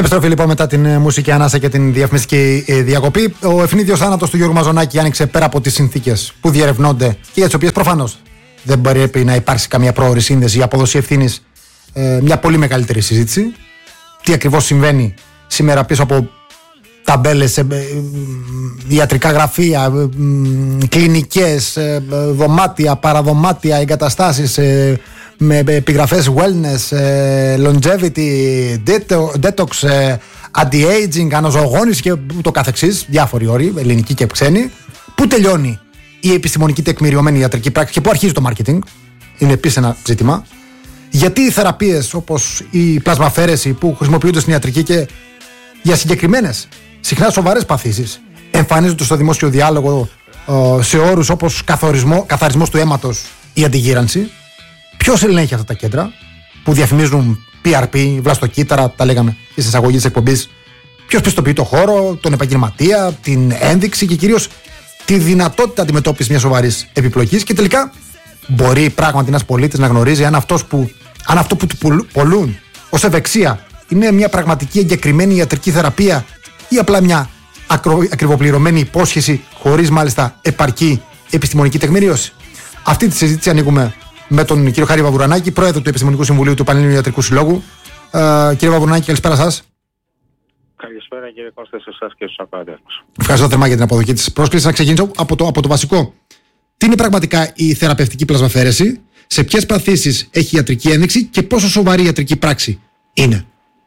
Επιστροφή λοιπόν μετά την μουσική ανάσα και την διαφημιστική διακοπή. Ο ευνίδιος θάνατος του Γιώργου Μαζονάκη άνοιξε πέρα από τις συνθήκες που διερευνώνται και για τις οποίες προφανώς δεν πρέπει να υπάρξει καμία πρόωρη σύνδεση ή απόδοση ευθύνης, μια πολύ μεγαλύτερη συζήτηση. Τι ακριβώς συμβαίνει σήμερα πίσω από ταμπέλες, ιατρικά γραφεία, κλινικές, δωμάτια, παραδωμάτια, εγκαταστάσεις με επιγραφές wellness, longevity, detox, anti-aging, αναζωογόνηση και ούτω καθεξής, διάφοροι όροι, ελληνικοί και ξένοι. Πού τελειώνει η επιστημονική τεκμηριωμένη ιατρική πράξη και πού αρχίζει το marketing, είναι επίσης ένα ζήτημα. Γιατί οι θεραπείες όπως η πλασμαφαίρεση που χρησιμοποιούνται στην ιατρική και για συγκεκριμένες, συχνά σοβαρές παθήσεις, εμφανίζονται στο δημόσιο διάλογο σε όρους όπως καθαρισμός του αίματος ή αντιγύρανση. Ποιος ελέγχει αυτά τα κέντρα που διαφημίζουν PRP, βλαστοκύτταρα, τα λέγαμε και στην εισαγωγή της εκπομπής. Ποιος πιστοποιεί το χώρο, τον επαγγελματία, την ένδειξη και κυρίως τη δυνατότητα αντιμετώπισης μιας σοβαρής επιπλοκής. Και τελικά, μπορεί πράγματι ένας πολίτης να γνωρίζει αν αυτό που του πωλούν ως ευεξία είναι μια πραγματική εγκεκριμένη ιατρική θεραπεία ή απλά μια ακριβοπληρωμένη υπόσχεση χωρίς μάλιστα επαρκή επιστημονική τεκμηρίωση. Αυτή τη συζήτηση ανοίγουμε με τον κύριο Χάρη Βαβουρανάκη, πρόεδρο του Επιστημονικού Συμβουλίου του Πανελλήνιου Ιατρικού Συλλόγου. Κύριε Βαβουρανάκη, καλησπέρα σας. Καλησπέρα κύριε Κώστα, σε εσάς και στους ακροατές μας. Ευχαριστώ θερμά για την αποδοχή της πρόσκλησης. Να ξεκινήσω από το βασικό. Τι είναι πραγματικά η θεραπευτική πλασμαφαίρεση, σε ποιες παθήσεις έχει ιατρική ένδειξη και πόσο σοβαρή ιατρική πράξη είναι?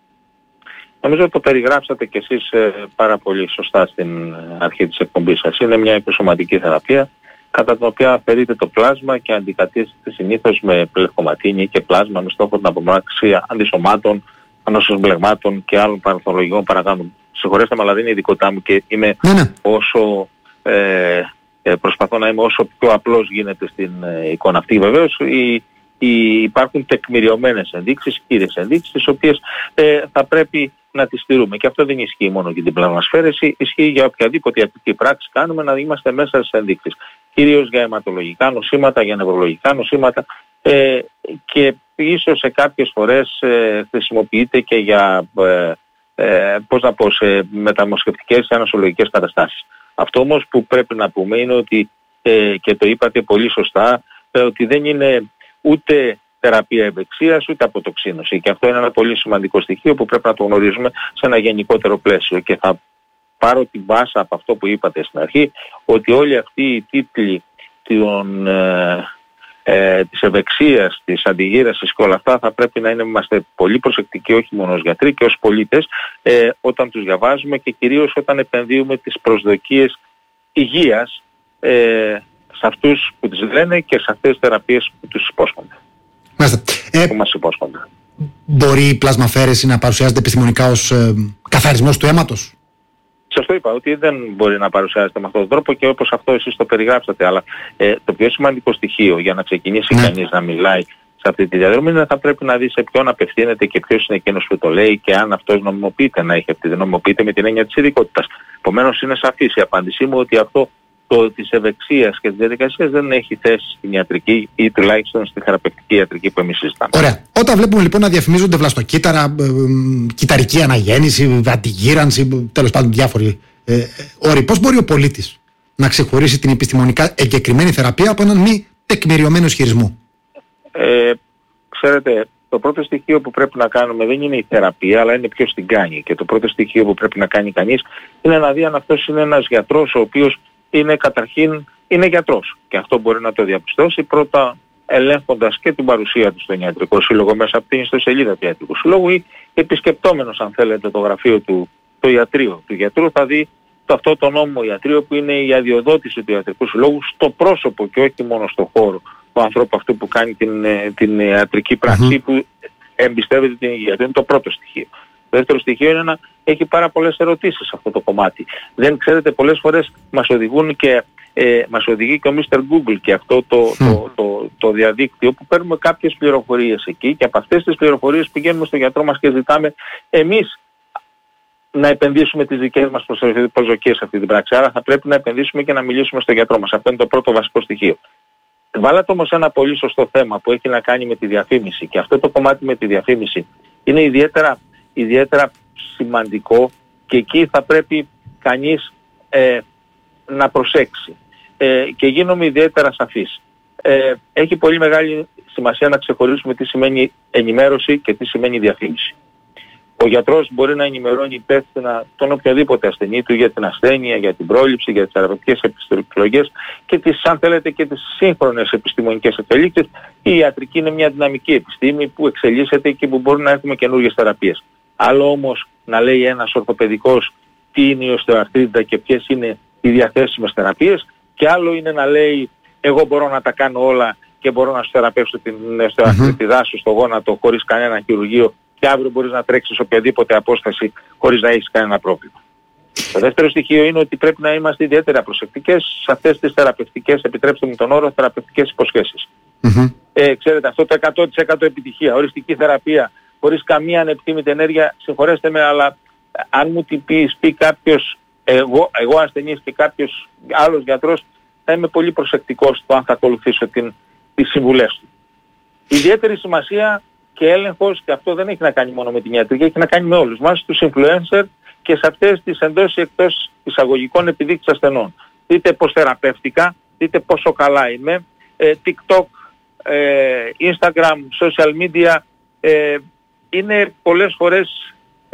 Νομίζω ότι το περιγράψατε κι εσείς πάρα πολύ σωστά στην αρχή της εκπομπής σας. Είναι μια υποσωματική θεραπεία κατά την οποία αφαιρείται το πλάσμα και αντικατίσταται συνήθως με πλευκοματίνη και πλάσμα με στόχο την απομάκρυνση αντισωμάτων, ανοσοσμπλεγμάτων και άλλων παραθολογικών παραγόντων. Συγχωρέστε με, αλλά δεν είναι η ειδικότητά μου και είμαι όσο προσπαθώ να είμαι όσο πιο απλός γίνεται στην εικόνα αυτή. Βεβαίως υπάρχουν τεκμηριωμένες ενδείξεις, κύριες ενδείξεις, τις οποίες θα πρέπει να τις στηρούμε. Και αυτό δεν ισχύει μόνο για την πλασμαφαίρεση, ισχύει για οποιαδήποτε ιατρική πράξη κάνουμε, να είμαστε μέσα στις ενδείξεις. Κυρίως για αιματολογικά νοσήματα, για νευρολογικά νοσήματα και ίσως σε κάποιες φορές χρησιμοποιείται και για σε μεταμοσχευτικές ή ανασολογικές καταστάσεις. Αυτό όμως που πρέπει να πούμε είναι ότι, και το είπατε πολύ σωστά, ότι δεν είναι ούτε θεραπεία ευεξίας ούτε αποτοξίνωση. Και αυτό είναι ένα πολύ σημαντικό στοιχείο που πρέπει να το γνωρίζουμε σε ένα γενικότερο πλαίσιο. Και θα πάρω την μπάσα από αυτό που είπατε στην αρχή, ότι όλοι αυτοί οι τίτλοι της ευεξίας, της αντιγύρασης και όλα αυτά θα πρέπει να είμαστε πολύ προσεκτικοί, όχι μόνο ως γιατροί και ως πολίτες, όταν τους διαβάζουμε και κυρίως όταν επενδύουμε τις προσδοκίες υγείας σε αυτούς που τις λένε και σε αυτές τις θεραπείες που τους υπόσχονται. Που μας υπόσχονται. Μπορεί η πλασμαφαίρεση να παρουσιάζεται επιστημονικά ως καθαρισμός του αίματος? Σας το είπα ότι δεν μπορεί να παρουσιάζεται με αυτόν τον τρόπο και όπως αυτό εσείς το περιγράψατε, αλλά το πιο σημαντικό στοιχείο για να ξεκινήσει κανείς να μιλάει σε αυτή τη διαδρομή είναι θα πρέπει να δει σε ποιον απευθύνεται και ποιος είναι εκείνος που το λέει και αν αυτός νομιμοποιείται, να έχει αυτή τη νομιμοποιείται με την έννοια της ειδικότητας. Επομένως είναι σαφής η απάντησή μου ότι αυτό της ευεξίας και της διαδικασίας δεν έχει θέση στην ιατρική ή τουλάχιστον στη θεραπευτική ιατρική που εμείς συζητάμε. Ωραία. Όταν βλέπουμε λοιπόν να διαφημίζονται βλαστοκύτταρα, κυταρική αναγέννηση, αντιγύρανση, τέλος πάντων διάφοροι όροι, πώς μπορεί ο πολίτης να ξεχωρίσει την επιστημονικά εγκεκριμένη θεραπεία από έναν μη τεκμηριωμένο ισχυρισμό? Ξέρετε, το πρώτο στοιχείο που πρέπει να κάνουμε δεν είναι η θεραπεία, αλλά είναι ποιος την κάνει. Και το πρώτο στοιχείο που πρέπει να κάνει κανείς είναι να δει αν αυτός είναι ένας γιατρός ο οποίος είναι γιατρός. Και αυτό μπορεί να το διαπιστώσει πρώτα ελέγχοντας και την παρουσία του στον ιατρικό σύλλογο μέσα από την ιστοσελίδα του ιατρικού συλλόγου ή επισκεπτόμενος, αν θέλετε, το γραφείο του, το ιατρείο του γιατρού, θα δει αυτό το νόμιμο ιατρείο που είναι η αδειοδότηση του ιατρικού συλλόγου στο πρόσωπο και όχι μόνο στο χώρο του ανθρώπου αυτού που κάνει την ιατρική πράξη που εμπιστεύεται την υγεία του. Είναι το πρώτο στοιχείο. Το δεύτερο στοιχείο είναι να έχει πάρα πολλές ερωτήσεις σε αυτό το κομμάτι. Δεν ξέρετε, πολλές φορές μας οδηγεί και ο Mr. Google και αυτό το διαδίκτυο που παίρνουμε κάποιες πληροφορίες εκεί και από αυτές τις πληροφορίες πηγαίνουμε στον γιατρό μας και ζητάμε εμείς να επενδύσουμε τις δικές μας προσδοκίες σε αυτή την πράξη. Άρα θα πρέπει να επενδύσουμε και να μιλήσουμε στον γιατρό μας. Αυτό είναι το πρώτο βασικό στοιχείο. Βάλατε όμως ένα πολύ σωστό θέμα που έχει να κάνει με τη διαφήμιση και αυτό το κομμάτι με τη διαφήμιση είναι ιδιαίτερα σημαντικό και εκεί θα πρέπει κανείς να προσέξει. Και γίνομαι ιδιαίτερα σαφής. Έχει πολύ μεγάλη σημασία να ξεχωρίσουμε τι σημαίνει ενημέρωση και τι σημαίνει διαφήμιση. Ο γιατρός μπορεί να ενημερώνει υπεύθυνα τον οποιοδήποτε ασθενή του για την ασθένεια, για την πρόληψη, για τις θεραπευτικές επιστολές και τις, αν θέλετε, και τις σύγχρονες επιστημονικές εξελίξεις. Η ιατρική είναι μια δυναμική επιστήμη που εξελίσσεται και που μπορεί να έχουμε καινούργιες θεραπείες. Άλλο όμως να λέει ένας ορθοπαιδικός τι είναι η οστεοαρθρίτιδα και ποιες είναι οι διαθέσιμες θεραπείες, και άλλο είναι να λέει εγώ μπορώ να τα κάνω όλα και μπορώ να σου θεραπεύσω την οστεοαρθρίτιδά σου στο γόνατο χωρίς κανένα χειρουργείο και αύριο μπορείς να τρέξεις οποιαδήποτε απόσταση χωρίς να έχεις κανένα πρόβλημα. Το δεύτερο στοιχείο είναι ότι πρέπει να είμαστε ιδιαίτερα προσεκτικές σε αυτές τις θεραπευτικές, επιτρέψτε μου τον όρο, θεραπευτικές υποσχέσεις. Ξέρετε, αυτό το 100% επιτυχία, οριστική θεραπεία, χωρίς καμία ανεπιθύμητη ενέργεια, συγχωρέστε με, αλλά αν μου την πει κάποιος, εγώ ασθενής και κάποιος άλλος γιατρός, θα είμαι πολύ προσεκτικός στο αν θα ακολουθήσω τις συμβουλές του. Ιδιαίτερη σημασία και έλεγχος, και αυτό δεν έχει να κάνει μόνο με την ιατρική, έχει να κάνει με όλους μας, τους influencer και σε αυτές τις εντός ή εκτός εισαγωγικών επιδείξεις ασθενών. Δείτε πως θεραπεύτηκα, δείτε πόσο καλά είμαι, TikTok, Instagram, social media, είναι πολλές φορές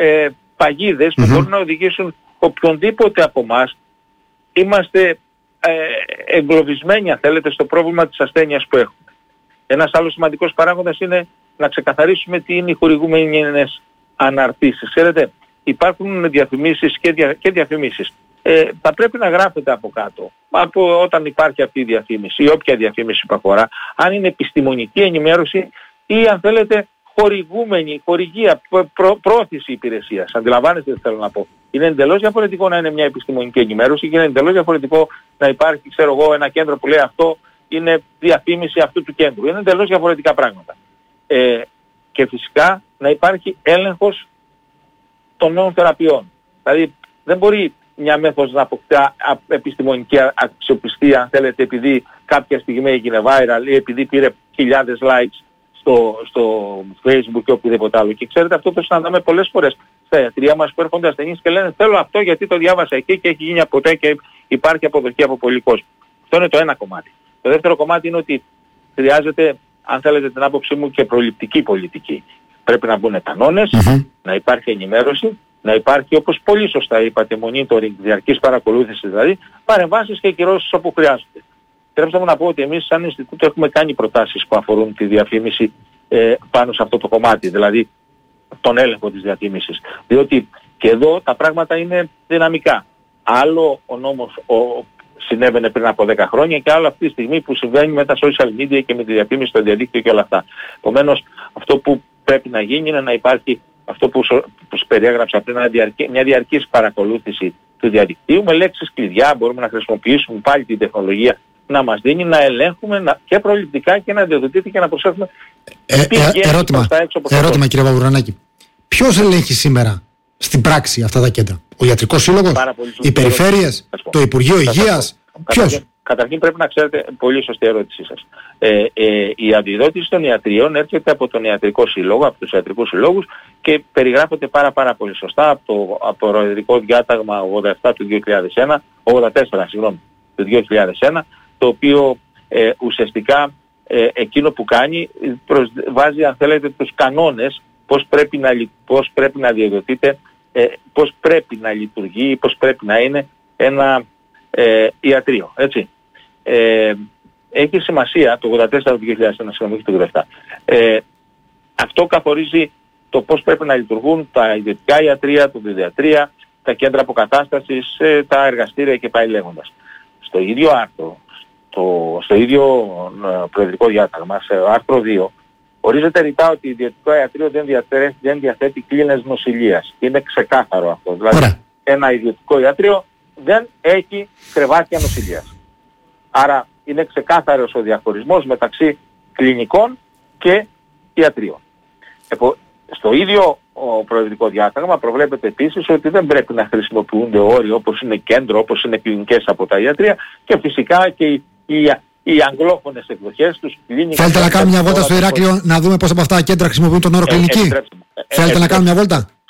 παγίδες που μπορούν να οδηγήσουν οποιονδήποτε από εμάς. Είμαστε εγκλωβισμένοι, αν θέλετε, στο πρόβλημα της ασθένειας που έχουμε. Ένας άλλος σημαντικός παράγοντας είναι να ξεκαθαρίσουμε τι είναι οι χορηγούμενες αναρτήσεις. Ξέρετε, υπάρχουν διαφημίσεις και διαφημίσεις. Θα πρέπει να γράφετε από κάτω, όταν υπάρχει αυτή η διαφήμιση ή όποια διαφήμιση που αφορά, αν είναι επιστημονική ενημέρωση ή αν θέλετε χορηγία, πρόθεση υπηρεσίας. Αντιλαμβάνεστε τι θέλω να πω. Είναι εντελώς διαφορετικό να είναι μια επιστημονική ενημέρωση και είναι εντελώς διαφορετικό να υπάρχει, ξέρω εγώ, ένα κέντρο που λέει αυτό είναι διαφήμιση αυτού του κέντρου. Είναι εντελώς διαφορετικά πράγματα. Και φυσικά να υπάρχει έλεγχος των νέων θεραπείων. Δηλαδή δεν μπορεί μια μέθοδος να αποκτά επιστημονική αξιοπιστία, αν θέλετε, επειδή κάποια στιγμή έγινε viral ή επειδή πήρε χιλιάδες likes στο Facebook και οπουδήποτε άλλο. Και ξέρετε, αυτό το συναντάμε πολλές φορές στα ιατρεία μας που έρχονται ασθενείς και λένε θέλω αυτό γιατί το διάβασα εκεί και έχει γίνει από ποτέ και υπάρχει αποδοχή από πολύ κόσμο. Αυτό είναι το ένα κομμάτι. Το δεύτερο κομμάτι είναι ότι χρειάζεται, αν θέλετε την άποψή μου, και προληπτική πολιτική. Πρέπει να μπουν κανόνες, να υπάρχει ενημέρωση, να υπάρχει, όπως πολύ σωστά είπατε, monitoring, διαρκής παρακολούθηση δηλαδή, παρεμβάσεις και κυρώσεις όπου χρειάζονται. Πρέπει να πω ότι εμείς σαν Ινστιτούτο έχουμε κάνει προτάσεις που αφορούν τη διαφήμιση πάνω σε αυτό το κομμάτι, δηλαδή τον έλεγχο της διαφήμισης. Διότι και εδώ τα πράγματα είναι δυναμικά. Άλλο ο νόμος συνέβαινε πριν από 10 χρόνια και άλλο αυτή τη στιγμή που συμβαίνει με τα social media και με τη διαφήμιση στο διαδίκτυο και όλα αυτά. Επομένως, αυτό που πρέπει να γίνει είναι να υπάρχει αυτό που περιέγραψα πριν, μια διαρκής παρακολούθηση του διαδικτύου με λέξεις κλειδιά. Μπορούμε να χρησιμοποιήσουμε πάλι την τεχνολογία να μας δίνει να ελέγχουμε και προληπτικά και να διοδοτείται και να προσέχουμε. Ερώτημα κύριε Παπαδουρανάκη. Ποιος ελέγχει σήμερα στην πράξη αυτά τα κέντρα? Ο Ιατρικός Σύλλογος, οι περιφέρειες, το Υπουργείο Υγείας, ποιος? Καταρχήν πρέπει να ξέρετε, πολύ σωστή ερώτησή σας. Η αντιδότηση των ιατριών έρχεται από τον Ιατρικό Σύλλογο, από τους Ιατρικούς Συλλόγους και περιγράφεται πάρα πολύ σωστά από το Προεδρικό Διάταγμα 87 του 2001, 84 συγγνώμη, του 2001, το οποίο ουσιαστικά εκείνο που κάνει βάζει, αν θέλετε, τους κανόνες πώς πρέπει να διαδοτείται, πώς πρέπει να λειτουργεί, πώς πρέπει να είναι ένα ιατρείο, έτσι. Έχει σημασία το 84 του 2001, συγγνώμη, το 87. Αυτό καθορίζει το πώς πρέπει να λειτουργούν τα ιδιωτικά ιατρεία, το παιδιατρία, τα κέντρα αποκατάστασης, τα εργαστήρια και πάει λέγοντας. Στο ίδιο άρθρο, στο ίδιο Προεδρικό Διάταγμα, σε άρθρο 2, ορίζεται ρητά ότι ιδιωτικό ιατρείο δεν διαθέτει κλίνες νοσηλείας. Είναι ξεκάθαρο αυτό. Δηλαδή, ένα ιδιωτικό ιατρείο δεν έχει κρεβάτια νοσηλείας. Άρα είναι ξεκάθαρος ο διαχωρισμός μεταξύ κλινικών και ιατρείων. Στο ίδιο Προεδρικό Διάταγμα προβλέπεται επίσης ότι δεν πρέπει να χρησιμοποιούνται όροι όπως είναι κέντρο, όπως είναι κλινικές από τα ιατρεία και φυσικά και οι αγγλόφωνες εκδοχές τους. Θέλετε να κάνουμε μια βόλτα στο Ηράκλειο να δούμε πώς από αυτά τα κέντρα χρησιμοποιούν τον όρο κλινική? Θέλετε να κάνουμε μια βόλτα?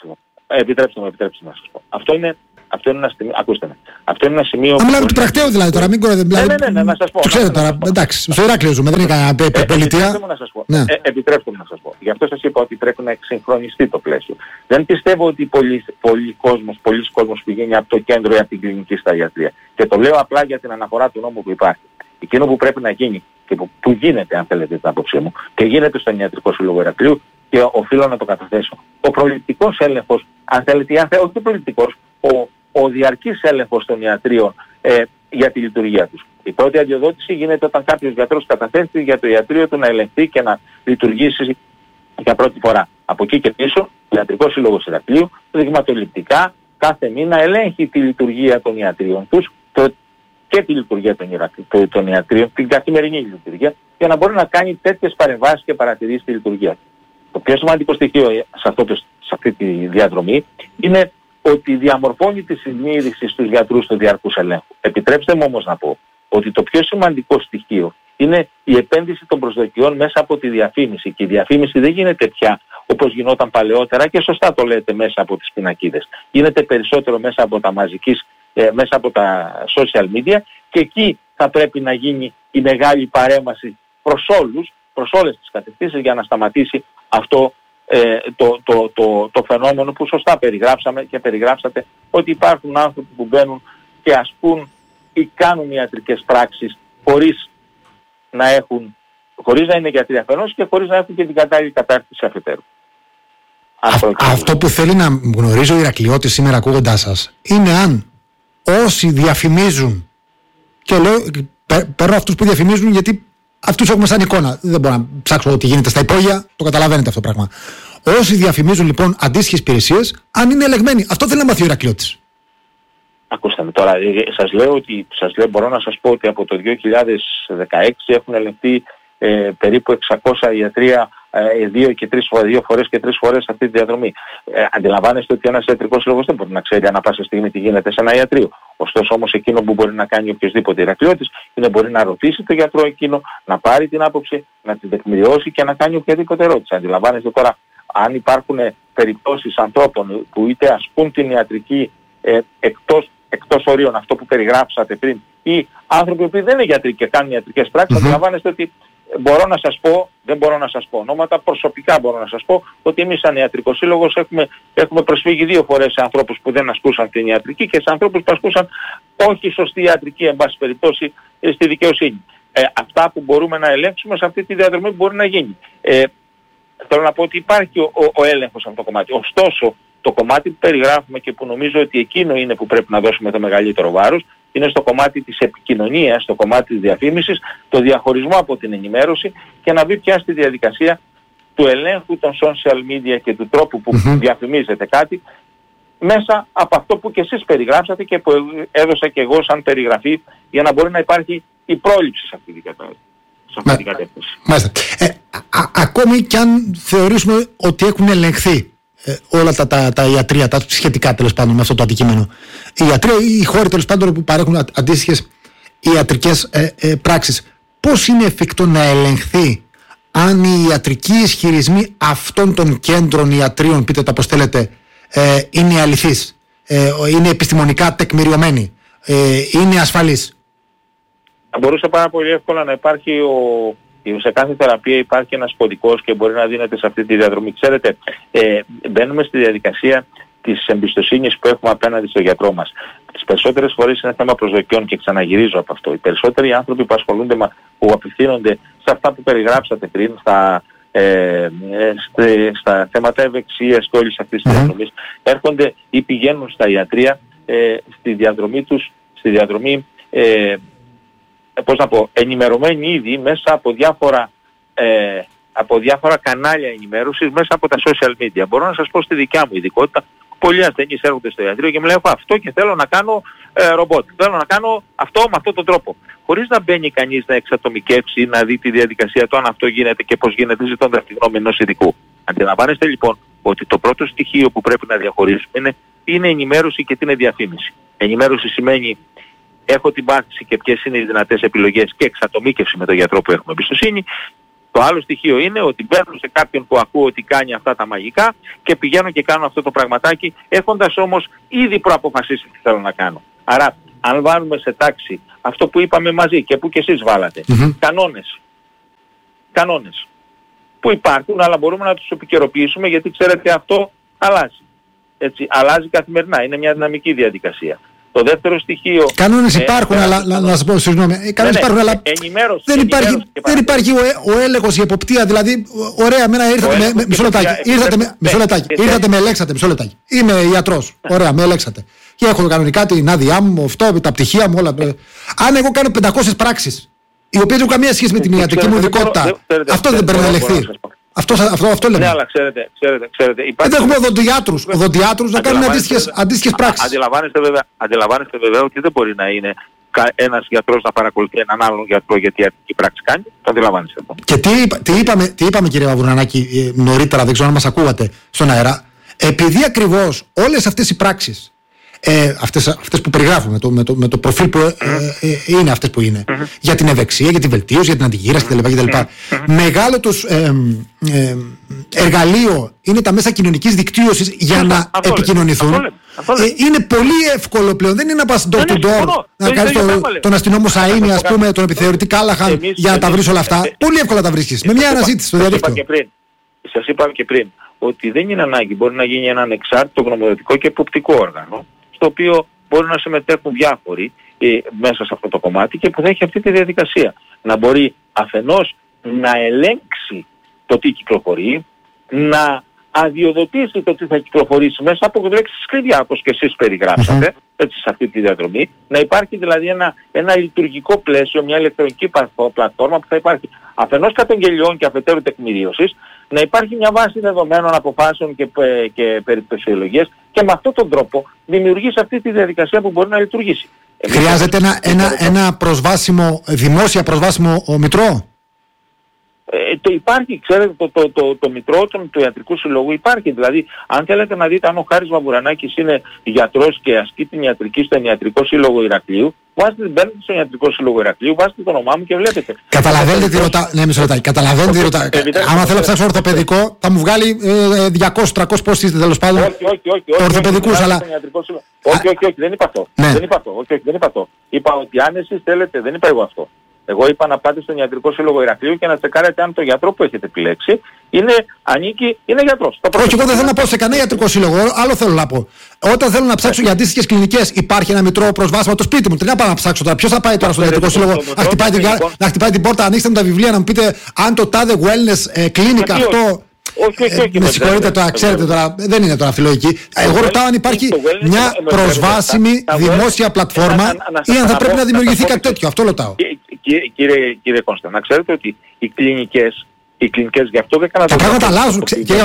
Επιτρέψτε μου να σας πω. Αυτό είναι ένα σημείο. Ακούστε με. Αυτό είναι ένα σημείο. Να μιλάμε του πρακτέου δηλαδή τώρα, μην κοροϊδεύετε. Ναι, να σας πω. Το ξέρετε τώρα, εντάξει, στο Ηράκλειο ζούμε, δεν είναι κανένα πολιτεία. Επιτρέψτε μου να σας πω. Γι' αυτό σας είπα ότι πρέπει να εξυγχρονιστεί το πλαίσιο. Δεν πιστεύω ότι πολλοί κόσμος που πηγαίνει από το κέντρο ή από την κλινική στα ιατρία. Και το λέω απλά για την αναφορά του νόμου που υπάρχει. Εκείνο που πρέπει να γίνει και που γίνεται, αν θέλετε την άποψή μου, και γίνεται στον Ιατρικό Σύλλογο Ηρακλείου και οφείλω να το καταθέσω. Ο προληπτικός έλεγχος, αν θέλετε, όχι ο προληπτικός, ο διαρκής έλεγχος των ιατρίων για τη λειτουργία τους. Η πρώτη αδειοδότηση γίνεται όταν κάποιος γιατρός καταθέτει για το ιατρείο του να ελεγχθεί και να λειτουργήσει για πρώτη φορά. Από εκεί και πίσω, ο Ιατρικός Σύλλογος Ηρακλείου δειγματοληπτικά κάθε μήνα ελέγχει τη λειτουργία των ιατρίων τους και τη λειτουργία των ιατρίων, την καθημερινή λειτουργία, για να μπορεί να κάνει τέτοιες παρεμβάσεις και παρατηρήσεις στη λειτουργία. Το πιο σημαντικό στοιχείο σε αυτή τη διαδρομή είναι ότι διαμορφώνει τη συνείδηση στους γιατρούς του διαρκούς ελέγχου. Επιτρέψτε μου όμως να πω ότι το πιο σημαντικό στοιχείο είναι η επένδυση των προσδοκιών μέσα από τη διαφήμιση. Και η διαφήμιση δεν γίνεται πια όπως γινόταν παλαιότερα, και σωστά το λέτε, μέσα από τις πινακίδες. Γίνεται περισσότερο μέσα από τα social media, και εκεί θα πρέπει να γίνει η μεγάλη παρέμβαση προς όλες τις κατευθύνσεις, για να σταματήσει αυτό το φαινόμενο που σωστά περιγράψαμε και περιγράψατε, ότι υπάρχουν άνθρωποι που μπαίνουν και ασκούν ή κάνουν ιατρικές πράξεις χωρίς να είναι γιατροί αφενός και χωρίς να έχουν και την κατάλληλη κατάρτιση αφετέρου. Αυτό που θέλει να γνωρίζει ο Ηρακλειώτης σήμερα ακούγοντάς σας είναι αν όσοι διαφημίζουν, και λέω παίρνω αυτούς που διαφημίζουν γιατί αυτούς έχουμε σαν εικόνα, δεν μπορώ να ψάξω τι γίνεται στα υπόγεια, το καταλαβαίνετε αυτό το πράγμα. Όσοι διαφημίζουν λοιπόν αντίστοιχες υπηρεσίες, αν είναι ελεγμένοι, αυτό θέλει να μάθει ο Ηρακλειώτης. Ακούστε με τώρα, μπορώ να σας πω ότι από το 2016 έχουν ελεγχθεί περίπου 600 ιατρία, 2 φορές και 3 φορές αυτή τη διαδρομή. Αντιλαμβάνεστε ότι ένας ιατρικός σύλλογος δεν μπορεί να ξέρει ανά πάσα στιγμή τι γίνεται σε ένα ιατρείο. Ωστόσο όμως εκείνο που μπορεί να κάνει οποιοδήποτε Ηρακλειώτης είναι μπορεί να ρωτήσει τον γιατρό εκείνο, να πάρει την άποψη, να την τεκμηριώσει και να κάνει οποιαδήποτε ερώτηση. Αντιλαμβάνεστε τώρα, αν υπάρχουν περιπτώσεις ανθρώπων που είτε ασκούν την ιατρική εκτός ορίων, αυτό που περιγράψατε πριν, ή άνθρωποι που δεν είναι γιατροί και κάνουν ιατρικές πράξεις, αντιλαμβάνεστε ότι δεν μπορώ να σας πω ονόματα, προσωπικά μπορώ να σας πω ότι εμείς σαν Ιατρικός Σύλλογος έχουμε προσφύγει 2 φορές σε ανθρώπους που δεν ασκούσαν την ιατρική και σε ανθρώπους που ασκούσαν όχι σωστή ιατρική, εν πάση περιπτώσει, στη δικαιοσύνη. Αυτά που μπορούμε να ελέγξουμε σε αυτή τη διαδρομή που μπορεί να γίνει. Θέλω να πω ότι υπάρχει ο έλεγχος σε αυτό το κομμάτι. Ωστόσο, το κομμάτι που περιγράφουμε και που νομίζω ότι εκείνο είναι που πρέπει να δώσουμε το μεγαλύτερο βάρος, είναι στο κομμάτι της επικοινωνίας, στο κομμάτι της διαφήμισης, το διαχωρισμό από την ενημέρωση, και να μπει πια στη διαδικασία του ελέγχου των social media και του τρόπου που διαφημίζεται κάτι, μέσα από αυτό που και εσείς περιγράψατε και που έδωσα και εγώ σαν περιγραφή, για να μπορεί να υπάρχει η πρόληψη σε αυτή την κατεύθυνση. Μάλιστα. Ακόμη κι αν θεωρήσουμε ότι έχουν ελεγχθεί όλα τα ιατρεία, τα σχετικά τέλος πάντων με αυτό το αντικείμενο, οι ιατροί ή οι χώροι τέλος πάντων που παρέχουν αντίστοιχες ιατρικές πράξεις, πώς είναι εφικτό να ελεγχθεί αν οι ιατρικοί ισχυρισμοί αυτών των κέντρων ιατρίων, πείτε τα πώς θέλετε, είναι αληθείς, είναι επιστημονικά τεκμηριωμένοι, είναι ασφαλείς? Θα μπορούσε πάρα πολύ εύκολα να υπάρχει σε κάθε θεραπεία υπάρχει ένας κωδικός και μπορεί να δίνεται σε αυτή τη διαδρομή. Ξέρετε, μπαίνουμε στη διαδικασία της εμπιστοσύνης που έχουμε απέναντι στο γιατρό μας. Τις περισσότερες φορές είναι θέμα προσδοκιών και ξαναγυρίζω από αυτό. Οι περισσότεροι άνθρωποι που ασχολούνται, που απευθύνονται σε αυτά που περιγράψατε πριν, στα θέματα ευεξίας και όλης αυτής της διαδρομής, έρχονται ή πηγαίνουν στα ιατρεία στη διαδρομή τους, ενημερωμένοι ήδη μέσα από διάφορα κανάλια ενημέρωσης, μέσα από τα social media. Μπορώ να σας πω στη δικιά μου ειδικότητα, πολλοί ασθενείς έρχονται στο ιατρείο και μου λένε: έχω αυτό και θέλω να κάνω ρομπότ. Θέλω να κάνω αυτό με αυτόν τον τρόπο. Χωρίς να μπαίνει κανείς να εξατομικεύσει ή να δει τη διαδικασία του, αν αυτό γίνεται και πώς γίνεται, ζητώντας τη γνώμη ενός ειδικού. Αντιλαμβάνεστε λοιπόν ότι το πρώτο στοιχείο που πρέπει να διαχωρίσουμε είναι ενημέρωση και τι είναι διαφήμιση. Ενημέρωση σημαίνει έχω την πάθηση και ποιες είναι οι δυνατές επιλογές και εξατομίκευση με τον γιατρό που έχουμε εμπιστοσύνη. Το άλλο στοιχείο είναι ότι μπαίνω σε κάποιον που ακούω ότι κάνει αυτά τα μαγικά και πηγαίνω και κάνω αυτό το πραγματάκι, έχοντας όμως ήδη προαποφασίσει τι θέλω να κάνω. Άρα, αν βάλουμε σε τάξη αυτό που είπαμε μαζί και που και εσείς βάλατε, κανόνες που υπάρχουν, αλλά μπορούμε να τους επικαιροποιήσουμε, γιατί ξέρετε αυτό αλλάζει. Έτσι, αλλάζει καθημερινά, είναι μια δυναμική διαδικασία. Το δεύτερο στοιχείο... Κανόνες υπάρχουν, αλλά να σας πω, συγγνώμη, κανόνες υπάρχουν, αλλά δεν υπάρχει ο έλεγχος, η εποπτεία, δηλαδή, ωραία, εμένα ήρθατε μισό λεπτάκι, με ελέξατε, μισό λεπτάκι. Είμαι ιατρός, ωραία, με ελέξατε. Και έχω κανονικά την άδειά μου, αυτό, τα πτυχία μου, όλα. Αν εγώ κάνω 500 πράξεις, οι οποίες δεν έχουν καμία σχέση με την ιατρική μου ειδικότητα, αυτό δεν πρέπει να ελεγχθεί. Αυτό λέμε. Ναι, αλλά ξέρετε. Δεν έχουμε οδοντιάτρους να κάνουν αντίστοιχες πράξεις. Αντιλαμβάνεστε βέβαια ότι δεν μπορεί να είναι ένας γιατρός να παρακολουθεί έναν άλλον γιατρό γιατί η ιατρική πράξη κάνει. Το αντιλαμβάνεστε. Και τι είπαμε κύριε Μαυρουνανάκη νωρίτερα, δεν ξέρω αν μας ακούγατε στον αέρα, επειδή ακριβώς όλες αυτές οι πράξεις, αυτές που περιγράφουμε με το προφίλ που είναι αυτές που είναι, για την ευεξία, για την βελτίωση, για την αντιγύραση κτλ. Μεγάλο τους εργαλείο είναι τα μέσα κοινωνικής δικτύωσης για να επικοινωνηθούν. Είναι πολύ εύκολο πλέον, δεν είναι να πας door to door, να κάνεις τον αστυνόμο Σαΐνη, ας πούμε, τον επιθεωρητή Κάλαχαν για να τα βρεις όλα αυτά. Πολύ εύκολα τα βρίσκεις, με μια αναζήτηση στο διαδίκτυο. Σας είπα και πριν ότι δεν είναι ανάγκη, μπορεί να γίνει ένα ανεξάρτητο γνωμοδοτικό και εποπτικό όργανο, στο οποίο μπορούν να συμμετέχουν διάφοροι μέσα σε αυτό το κομμάτι και που θα έχει αυτή τη διαδικασία. Να μπορεί αφενός να ελέγξει το τι κυκλοφορεί, να αδειοδοτήσει το τι θα κυκλοφορήσει μέσα από λέξεις κλειδιά, όπως και εσείς περιγράψατε, έτσι, σε αυτή τη διαδρομή. Να υπάρχει δηλαδή ένα λειτουργικό πλαίσιο, μια ηλεκτρονική πλατφόρμα που θα υπάρχει αφενός καταγγελιών και αφετέρου τεκμηρίωσης, να υπάρχει μια βάση δεδομένων αποφάσεων και περιπτωσιολογίες και με αυτόν τον τρόπο δημιουργήσει αυτή τη διαδικασία που μπορεί να λειτουργήσει. Χρειάζεται ένα προσβάσιμο, δημόσια προσβάσιμο μητρό. Το υπάρχει, ξέρετε, το μητρό του Ιατρικού Συλλόγου υπάρχει. Δηλαδή, αν θέλετε να δείτε αν ο Χάρης Μαυρανάκης είναι γιατρός και ασκεί την ιατρική στον Ιατρικό Σύλλογο Ηρακλείου, μπαίνετε στον Ιατρικό Σύλλογο Ηρακλείου, βάζετε το όνομά μου και βλέπετε. Καταλαβαίνετε τι ρωτάω. Ναι, μισό λεπτάκι. Καταλαβαίνετε τι ρωτάω. Άμα θέλω να ψάξω ορθοπαιδικό, θα μου βγάλει 200-300 πώς είστε τέλος πάντων. Όχι. Ορθοπαιδικούς, αλλά. Όχι, δεν είπα αυτό. Δεν είπα αυτό. Είπα ότι αν εσείς θέλετε, δεν είπα εγώ αυτό. Εγώ είπα να πάτε στον Ιατρικό Σύλλογο Ηρακλείου και να τσεκάρετε αν το γιατρό που έχετε επιλέξει είναι γιατρός. Όχι, εγώ δεν θέλω να πάω σε κανένα ιατρικό σύλλογο. Άλλο θέλω να πω. Όταν θέλω να ψάξω για αντίστοιχες κλινικές, υπάρχει ένα μητρό προσβάσιμο το σπίτι μου. Τι να πάω να ψάξω τώρα. Ποιος θα πάει τώρα στον Ιατρικό Σύλλογο να χτυπάει την πόρτα, ανοίξτε μου τα βιβλία να μου πείτε αν το τάδε wellness clinic αυτό. Όχι. Με συγχωρείτε τώρα, ξέρετε τώρα, δεν είναι τώρα αυτή λογική. Εγώ ρωτάω αν υπάρχει μια προσβάσιμη δημόσια πλατφόρμα ή αν θα πρέπει να δημιουργηθεί κάτι τέτοιο. Αυτό ρωτάω. Κύριε Κώστα, να ξέρετε ότι οι κλινικές γι' αυτό δεν έκανα. Τα πράγματα αλλάζουν.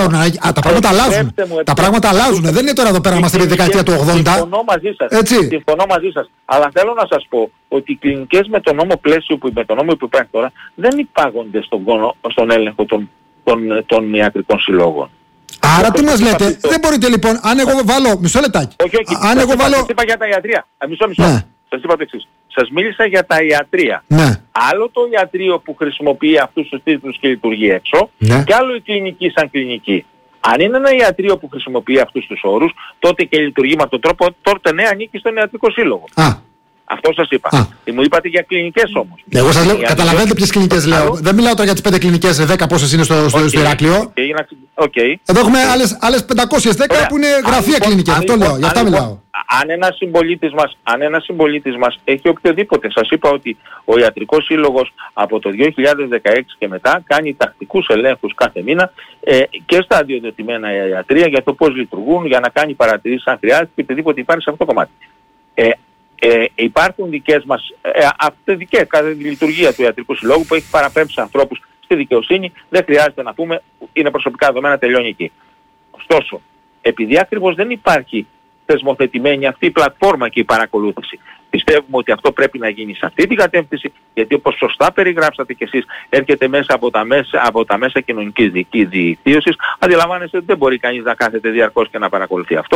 Τα πράγματα αλλάζουν. Δεν είναι τώρα εδώ πέρα, είμαστε στη δεκαετία του 80. Συμφωνώ μαζί σας. Αλλά θέλω να σας πω ότι οι κλινικές με το νόμο πλαίσιο που υπάρχει τώρα δεν υπάγονται στον έλεγχο των ιατρικών συλλόγων. Άρα τι μας λέτε, δεν μπορείτε λοιπόν, αν εγώ βάλω, μισό λεπτάκι. Όχι, σας είπα για τα ιατρία. Μισό. Σας είπα το εξής. Σας μίλησα για τα ιατρία. Ναι. Άλλο το ιατρείο που χρησιμοποιεί αυτούς τους τίτλους και λειτουργεί έξω, και άλλο η κλινική σαν κλινική. Αν είναι ένα ιατρείο που χρησιμοποιεί αυτούς τους όρους, τότε και λειτουργεί με αυτόν τον τρόπο, τότε ναι, ανήκει στον Ιατρικό Σύλλογο. Αυτό σας είπα. Μου είπατε για κλινικές όμως. Εγώ σας λέω, καταλαβαίνετε ποιες κλινικές λέω. Δεν μιλάω τώρα για τις 5 κλινικές, 10 πόσες είναι στο Ηράκλειο. Εδώ έχουμε άλλες 510 που είναι γραφεία κλινικές. Αυτό λέω, γι' αυτά μιλάω. Αν ένας συμπολίτης μας έχει οποιοδήποτε, σας είπα ότι ο Ιατρικός Σύλλογος από το 2016 και μετά κάνει τακτικούς ελέγχους κάθε μήνα και στα αδειοδοτημένα ιατρεία για το πώς λειτουργούν, για να κάνει παρατηρήσεις αν χρειάζεται και οτιδήποτε υπάρχει σε αυτό το κομμάτι. Υπάρχουν δικές μας αυτοδικές κατά τη λειτουργία του Ιατρικού Συλλόγου που έχει παραπέμψει ανθρώπους στη δικαιοσύνη, δεν χρειάζεται να πούμε, είναι προσωπικά δεδομένα, τελειώνει εκεί. Ωστόσο, επειδή ακριβώς δεν υπάρχει θεσμοθετημένη αυτή η πλατφόρμα και η παρακολούθηση, πιστεύουμε ότι αυτό πρέπει να γίνει σε αυτή την κατεύθυνση, γιατί όπως σωστά περιγράψατε κι εσείς, έρχεται μέσα από τα μέσα κοινωνικής δικτύωσης. Αντιλαμβάνεστε ότι δεν μπορεί κανείς να κάθεται διαρκώς και να παρακολουθεί αυτό.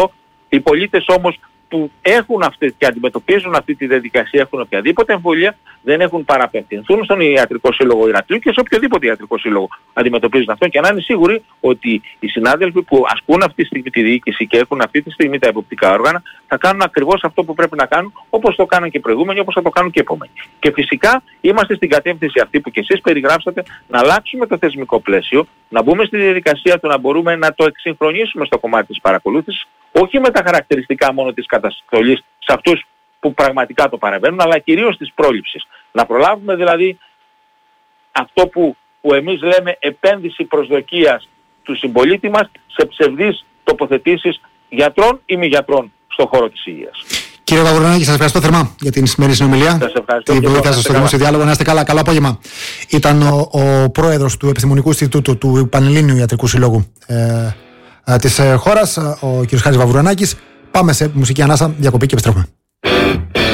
Οι πολίτες όμως που έχουν αυτή και αντιμετωπίζουν αυτή τη διαδικασία, έχουν οποιαδήποτε εμβολία, δεν έχουν παραπευθυνθούν στον Ιατρικό Σύλλογο Ηρακλείου και σε οποιοδήποτε Ιατρικό Σύλλογο αντιμετωπίζουν αυτό, και να είναι σίγουροι ότι οι συνάδελφοι που ασκούν αυτή τη στιγμή τη διοίκηση και έχουν αυτή τη στιγμή τα εποπτικά όργανα θα κάνουν ακριβώς αυτό που πρέπει να κάνουν, όπως το κάνουν και οι προηγούμενοι, όπως θα το κάνουν και οι επόμενοι. Και φυσικά είμαστε στην κατεύθυνση αυτή που και εσείς περιγράψατε, να αλλάξουμε το θεσμικό πλαίσιο, να μπούμε στη διαδικασία του να μπορούμε να το εξυγχρονίσουμε στο κομμάτι της παρακολούθησης, όχι με τα χαρακτηριστικά μόνο της καταστολής σε αυτούς που πραγματικά το παρεμβαίνουν, αλλά κυρίως της πρόληψης. Να προλάβουμε δηλαδή αυτό που εμείς λέμε επένδυση προσδοκίας του συμπολίτη μας σε ψευδείς τοποθετήσεις γιατρών ή μη γιατρών στον χώρο της υγείας. Κύριε Βαβουρανάκη, σας ευχαριστώ θερμά για την σημερινή συνομιλία. Σας ευχαριστώ. Την βοήθεια σας στο δημόσιο διάλογο. Να είστε καλά. Καλό απόγευμα. Ήταν ο πρόεδρος του Επιστημονικού Ινστιτούτου του Πανελλήνιου Ιατρικού Συλλόγου της χώρας, ο κ. Χάρης Βαβουρανάκης. Πάμε σε μουσική ανάσα, διακοπή και επιστρέφουμε.